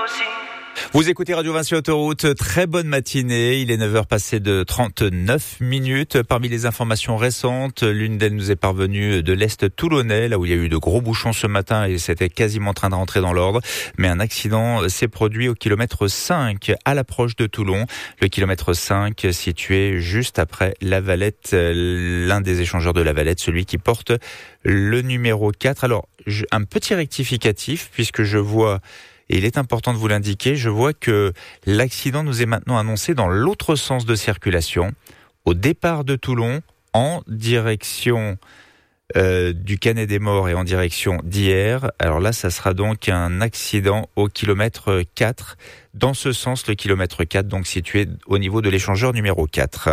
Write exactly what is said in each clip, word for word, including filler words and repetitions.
aussi. Vous écoutez Radio Vinci Autoroute, très bonne matinée, il est neuf heures passées de trente-neuf minutes. Parmi les informations récentes, l'une d'elles nous est parvenue de l'Est toulonnais, là où il y a eu de gros bouchons ce matin et c'était quasiment en train de rentrer dans l'ordre. Mais un accident s'est produit au kilomètre cinq, à l'approche de Toulon. Le kilomètre cinq situé juste après La Valette, l'un des échangeurs de La Valette, celui qui porte le numéro quatre. Alors, un petit rectificatif, puisque je vois... Et il est important de vous l'indiquer, je vois que l'accident nous est maintenant annoncé dans l'autre sens de circulation, au départ de Toulon, en direction euh, du Canet des Morts et en direction d'Hyères. Alors là, ça sera donc un accident au kilomètre quatre, dans ce sens, le kilomètre quatre, donc situé au niveau de l'échangeur numéro quatre.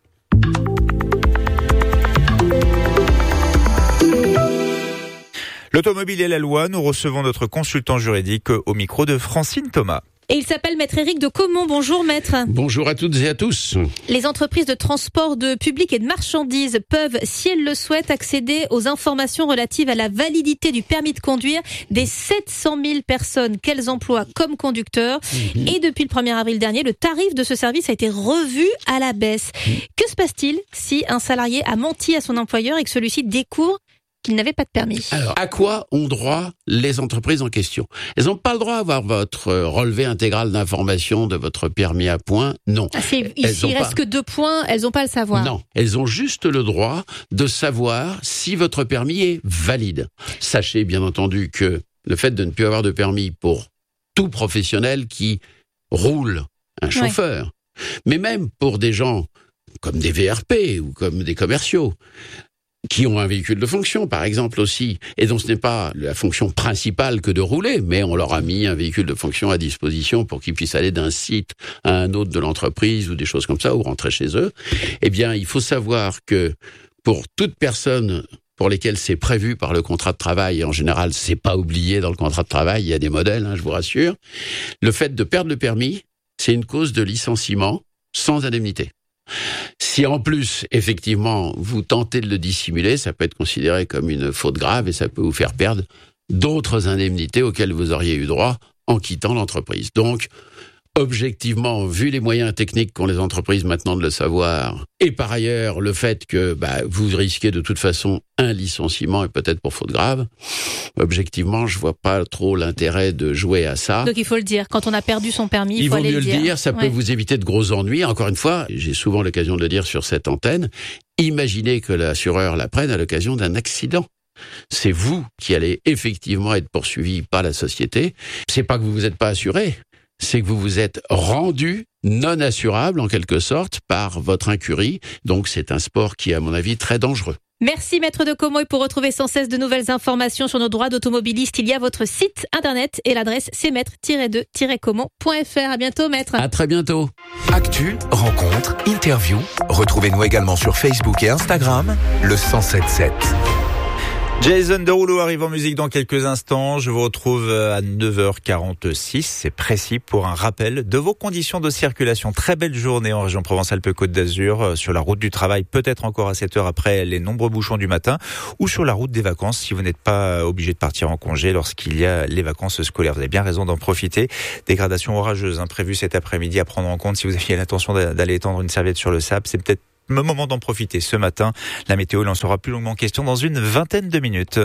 L'automobile et la loi, nous recevons notre consultant juridique au micro de Francine Thomas. Et il s'appelle Maître Éric de Caumont. Bonjour Maître. Bonjour à toutes et à tous. Les entreprises de transport de public et de marchandises peuvent, si elles le souhaitent, accéder aux informations relatives à la validité du permis de conduire des sept cent mille personnes qu'elles emploient comme conducteurs. Mmh. Et depuis le premier avril dernier, le tarif de ce service a été revu à la baisse. Mmh. Que se passe-t-il si un salarié a menti à son employeur et que celui-ci découvre qu'il n'avait pas de permis? Alors, à quoi ont droit les entreprises en question? Elles n'ont pas le droit d'avoir votre relevé intégral d'information de votre permis à points, non. Ah, c'est, il ne reste pas... que deux points, elles n'ont pas à le savoir. Non, elles ont juste le droit de savoir si votre permis est valide. Sachez bien entendu que le fait de ne plus avoir de permis pour tout professionnel qui roule un chauffeur, ouais. mais même pour des gens comme des V R P ou comme des commerciaux, qui ont un véhicule de fonction, par exemple, aussi, et dont ce n'est pas la fonction principale que de rouler, mais on leur a mis un véhicule de fonction à disposition pour qu'ils puissent aller d'un site à un autre de l'entreprise ou des choses comme ça, ou rentrer chez eux. Eh bien, il faut savoir que pour toute personne pour lesquelles c'est prévu par le contrat de travail, et en général, c'est pas oublié dans le contrat de travail, il y a des modèles, hein, je vous rassure, le fait de perdre le permis, c'est une cause de licenciement sans indemnité. Si en plus, effectivement, vous tentez de le dissimuler, ça peut être considéré comme une faute grave et ça peut vous faire perdre d'autres indemnités auxquelles vous auriez eu droit en quittant l'entreprise. Donc, objectivement, vu les moyens techniques qu'ont les entreprises maintenant de le savoir, et par ailleurs le fait que bah, vous risquez de toute façon un licenciement et peut-être pour faute grave, objectivement, je vois pas trop l'intérêt de jouer à ça. Donc il faut le dire, quand on a perdu son permis, il, il faut aller mieux le dire. dire. Ça ouais. peut vous éviter de gros ennuis. Encore une fois, j'ai souvent l'occasion de le dire sur cette antenne, imaginez que l'assureur la prenne à l'occasion d'un accident. C'est vous qui allez effectivement être poursuivi par la société. C'est pas que vous vous êtes pas assuré, c'est que vous vous êtes rendu non assurable, en quelque sorte, par votre incurie. Donc, c'est un sport qui est, à mon avis, très dangereux. Merci, Maître de Caumont. Et pour retrouver sans cesse de nouvelles informations sur nos droits d'automobiliste, il y a votre site internet et l'adresse c'est maître tiret deux tiret caumont point f r. À bientôt, Maître. À très bientôt. Actu, rencontres, interviews. Retrouvez-nous également sur Facebook et Instagram, le cent sept sept. Jason Derulo arrive en musique dans quelques instants. Je vous retrouve à neuf heures quarante-six. C'est précis pour un rappel de vos conditions de circulation. Très belle journée en région Provence-Alpes-Côte d'Azur. Sur la route du travail, peut-être encore à sept heures après les nombreux bouchons du matin. Ou sur la route des vacances, si vous n'êtes pas obligé de partir en congé lorsqu'il y a les vacances scolaires. Vous avez bien raison d'en profiter. Dégradation orageuse hein, prévue cet après-midi à prendre en compte. Si vous aviez l'intention d'aller étendre une serviette sur le sable, c'est peut-être le moment d'en profiter ce matin. La météo, il en sera plus longuement question dans une vingtaine de minutes.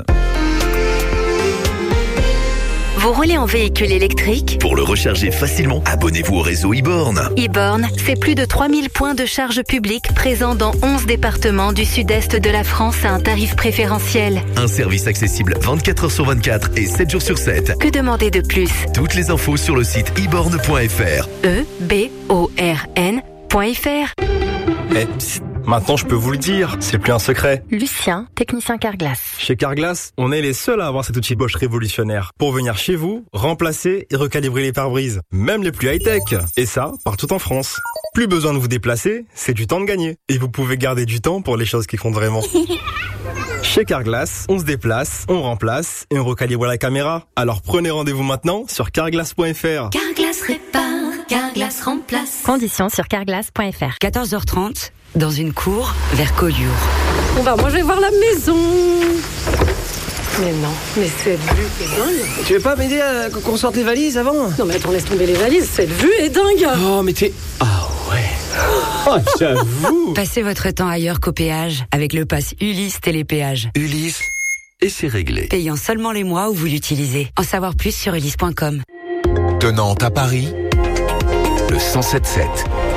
Vous roulez en véhicule électrique? Pour le recharger facilement, abonnez-vous au réseau e-born. e-born, c'est plus de trois mille points de charge publique présents dans onze départements du sud-est de la France à un tarif préférentiel. Un service accessible vingt-quatre heures sur vingt-quatre et sept jours sur sept. Que demander de plus? Toutes les infos sur le site e born point f r. E B O R N point f r. Eh, psst, maintenant je peux vous le dire, c'est plus un secret. Lucien, technicien Carglass. Chez Carglass, on est les seuls à avoir cet outil Bosch révolutionnaire pour venir chez vous, remplacer et recalibrer les pare-brises, même les plus high-tech. Et ça, partout en France. Plus besoin de vous déplacer, c'est du temps de gagner. Et vous pouvez garder du temps pour les choses qui comptent vraiment. Chez Carglass, on se déplace, on remplace et on recalibre la caméra. Alors prenez rendez-vous maintenant sur carglass point f r. Carglass répare, Carglass remplace. Conditions sur carglass point f r. quatorze heures trente, dans une cour vers Collioure. Bon bah moi je vais voir la maison. Mais non, mais cette vue est dingue. Tu veux pas m'aider à qu'on sorte les valises avant? Non mais attends, laisse tomber les valises, cette vue est dingue. Oh mais t'es... Ah ouais. Oh j'avoue. Passez votre temps ailleurs qu'au péage avec le pass Ulysse Télépéage. Ulysse, et c'est réglé. Payant seulement les mois où vous l'utilisez. En savoir plus sur ulysse point com. De Nantes à Paris, le cent sept sept.